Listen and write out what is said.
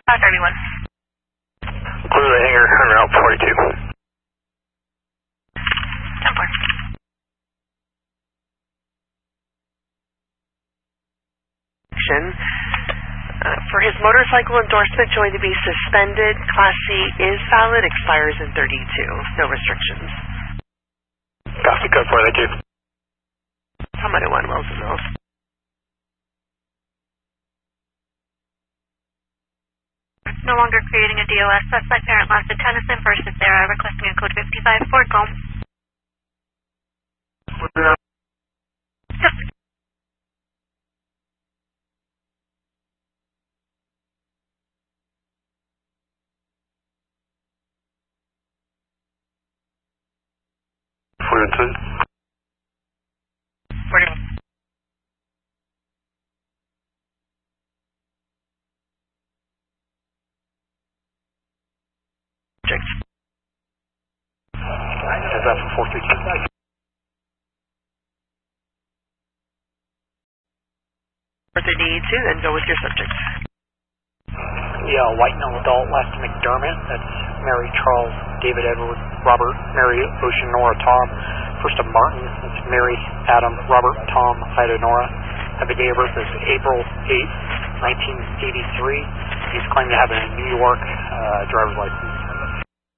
everyone. Clear the hangar, on route 42. 10-4. For his motorcycle endorsement showing to be suspended, Class C is valid, expires in 32. No restrictions. Copy, code 4, thank you. Commander 1, Wilson Mills. No longer creating a DOS. Suspect parent lost to Tennyson versus Sarah, requesting a code 55 Fort Golm. Fluency. 41. Subject. Is that for 432? For 32, then go with your subject. Yeah, white male adult, last to McDermott. That's Mary, Charles, David, Edward, Robert, Mary, Ocean, Nora, Tom. First of Martin, that's Mary, Adam, Robert, Tom, Ida, Nora. Have a date of birth is April 8th, 1983. He's claimed to have a New York driver's license.